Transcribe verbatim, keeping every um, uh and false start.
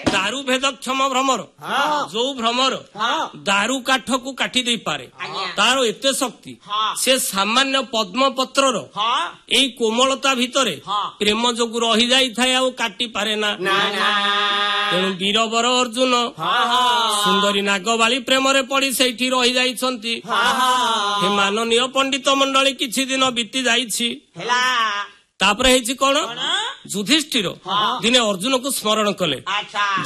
ଦାରୁ ଭେଦକ୍ଷମ ଭ୍ରମର ଯୋଉ ଭ୍ରମର ଦାରୁ କାଠକୁ କାଟି ଦେଇପାରେ ତାର ଏତେ ଶକ୍ତି ସେ ସାମାନ୍ୟ ପଦ୍ମପତ୍ରର ଏଇ କୋମଳତା ଭିତରେ ପ୍ରେମ ଯୋଗୁ ରହିଯାଇଥାଏ ଆଉ କାଟି ପାରେ ନା। ତେଣୁ ବୀରବର ଅର୍ଜୁନ ସୁନ୍ଦରୀ ନାଗବାଳୀ ପ୍ରେମରେ ପଡି ସେଇଠି ରହିଯାଇଛନ୍ତି। ହେ ମାନନୀୟ ପଣ୍ଡିତ ମଣ୍ଡଳୀ କିଛି ଦିନ ବିତି ଯାଇଛି। ତାପରେ ହେଇଛି କଣ ଯୁଧିଷ୍ଠିର ଦିନେ ଅର୍ଜୁନକୁ ସ୍ମରଣ କଲେ।